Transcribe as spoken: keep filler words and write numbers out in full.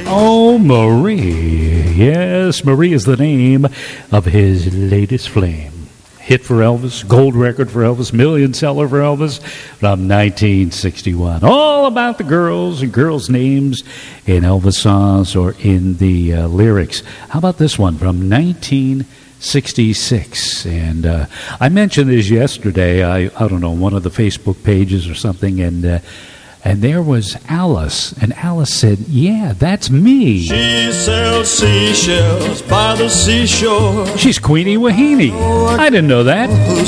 Oh, Marie. Yes, Marie is the name of his latest flame. Hit for Elvis, gold record for Elvis, million seller for Elvis from nineteen sixty-one. All about the girls and girls' names in Elvis songs or in the uh, lyrics. How about this one from nineteen sixty-six? And uh, I mentioned this yesterday, I, I don't know, one of the Facebook pages or something, and uh, and there was Alice, and Alice said, yeah, that's me. She sells seashells by the seashore. She's Queenie Wahine. I didn't know that.